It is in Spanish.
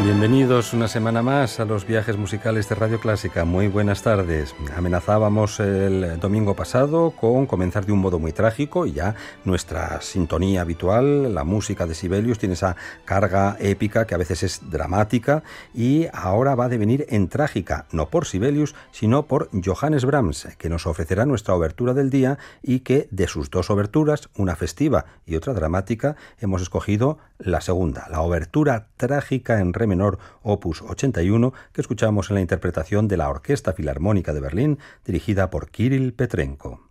Bienvenidos una semana más a los viajes musicales de Radio Clásica. Muy buenas tardes. Amenazábamos el domingo pasado con comenzar de un modo muy trágico y ya nuestra sintonía habitual, la música de Sibelius, tiene esa carga épica que a veces es dramática y ahora va a devenir en trágica, no por Sibelius, sino por Johannes Brahms, que nos ofrecerá nuestra obertura del día y que de sus dos oberturas, una festiva y otra dramática, hemos escogido la segunda, la obertura trágica en re menor, opus 81, que escuchamos en la interpretación de la Orquesta Filarmónica de Berlín, dirigida por Kirill Petrenko.